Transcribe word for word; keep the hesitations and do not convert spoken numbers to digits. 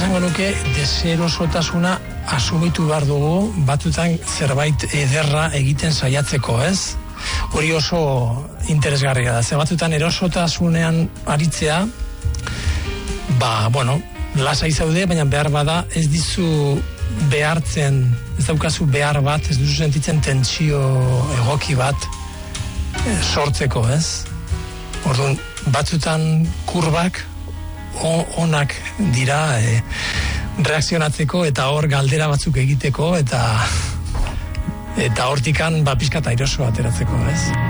esango nuke deserosotasuna asumitu behar dugu, batutan zerbait ederra egiten saiatzeko, ez? Hori oso interesgarria da. Ze batutan erosotasunean aritzea, ba, bueno, lasai zaude, baina behar bada ez dizu behartzen, ez daukazu behar bat, ez duzu sentitzen tentsio egoki bat e, sortzeko, ez? Orduan, batzutan kurbak onak dira e, reakzionatzeko eta hor galdera batzuk egiteko eta eta hortikan ba pizkata airoso ateratzeko, ez?